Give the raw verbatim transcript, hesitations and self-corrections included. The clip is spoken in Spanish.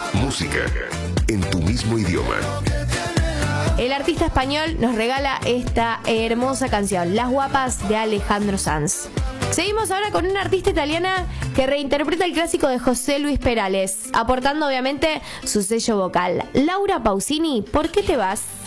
Música en tu mismo idioma. El artista español nos regala esta hermosa canción, Las Guapas, de Alejandro Sanz. Seguimos ahora con una artista italiana que reinterpreta el clásico de José Luis Perales, aportando obviamente su sello vocal. Laura Pausini, ¿por qué te vas?